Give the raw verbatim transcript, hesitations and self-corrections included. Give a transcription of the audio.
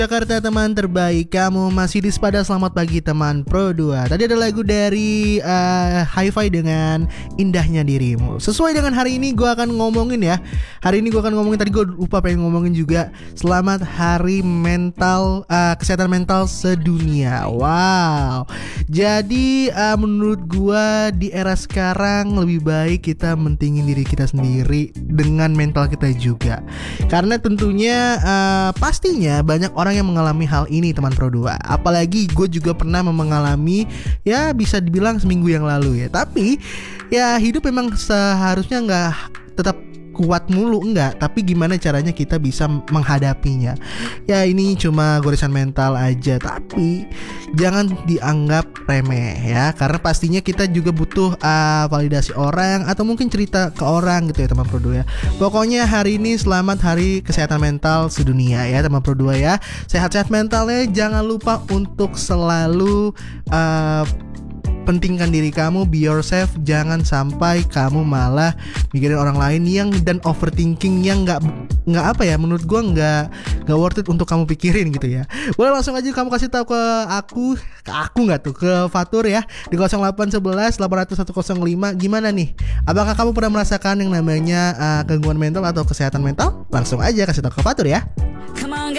Jakarta teman terbaik, kamu masih di Sepada. Selamat pagi teman Pro dua. Tadi ada lagu dari uh, Hi-Fi dengan Indahnya Dirimu. Sesuai dengan hari ini gue akan ngomongin ya. Hari ini gue akan ngomongin, tadi gue lupa pengen ngomongin juga, selamat hari mental, uh, kesehatan mental sedunia. Wow. Jadi uh, menurut gue di era sekarang lebih baik kita mentingin diri kita sendiri dengan mental kita juga. Karena tentunya uh, pastinya banyak orang yang mengalami hal ini teman Pro dua. Apalagi gue juga pernah mengalami, ya bisa dibilang seminggu yang lalu ya. Tapi ya hidup memang seharusnya nggak tetap kuat mulu, enggak, tapi gimana caranya kita bisa menghadapinya. Ya ini cuma goresan mental aja, tapi jangan dianggap remeh ya, karena pastinya kita juga butuh uh, validasi orang atau mungkin cerita ke orang gitu ya teman Pro dua ya. Pokoknya hari ini selamat hari kesehatan mental sedunia ya teman Pro dua ya. Sehat-sehat mentalnya, jangan lupa untuk selalu uh, pentingkan diri kamu, be yourself. Jangan sampai kamu malah mikirin orang lain yang dan overthinking yang nggak nggak apa ya, menurut gue nggak nggak worth it untuk kamu pikirin gitu ya. Boleh langsung aja kamu kasih tahu ke aku, ke aku nggak tuh, ke Fatur ya di nol delapan satu satu delapan nol satu nol lima. Gimana nih? Apakah kamu pernah merasakan yang namanya uh, gangguan mental atau kesehatan mental? Langsung aja kasih tahu ke Fatur ya. Come on,